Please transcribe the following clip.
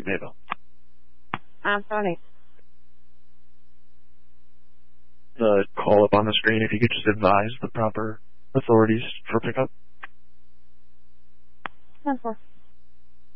Mayville. I'm sorry. The call up on the screen, if you could just advise the proper authorities for pickup. 10-4.